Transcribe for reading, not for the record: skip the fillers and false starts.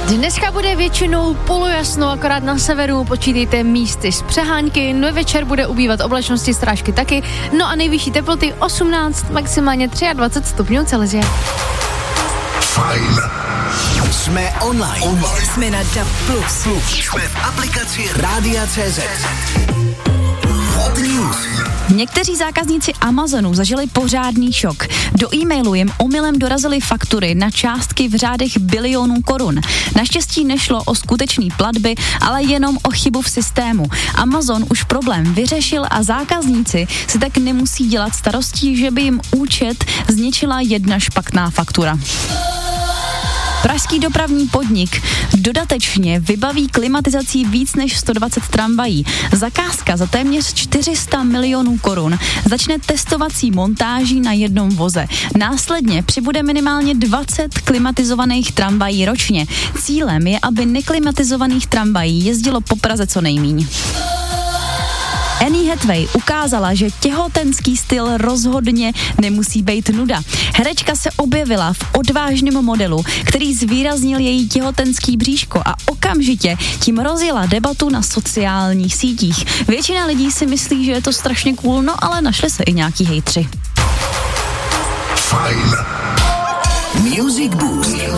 Dneska bude většinou polojasno, akorát na severu počítejte místy z přehánky, no večer bude ubývat oblačnosti, strážky taky, no a nejvyšší teploty 18, maximálně 23 stupňů Celsia. Fajn. Jsme online. Jsme na DAB+. Jsme v aplikaci Rádia.cz. Hot News. Někteří zákazníci Amazonu zažili pořádný šok. Do e-mailu jim omylem dorazily faktury na částky v řádech bilionů korun. Naštěstí nešlo o skutečný platby, ale jenom o chybu v systému. Amazon už problém vyřešil a zákazníci si tak nemusí dělat starostí, že by jim účet zničila jedna špatná faktura. Pražský dopravní podnik dodatečně vybaví klimatizací víc než 120 tramvají. Zakázka za téměř 400 milionů korun začne testovací montáží na jednom voze. Následně přibude minimálně 20 klimatizovaných tramvají ročně. Cílem je, aby neklimatizovaných tramvají jezdilo po Praze co nejmíň. Annie Hathaway ukázala, že těhotenský styl rozhodně nemusí být nuda. Herečka se objevila v odvážném modelu, který zvýraznil její těhotenský bříško a okamžitě tím rozjela debatu na sociálních sítích. Většina lidí si myslí, že je to strašně cool, no ale našli se i nějaký hejtři. Fajn. Music Boost.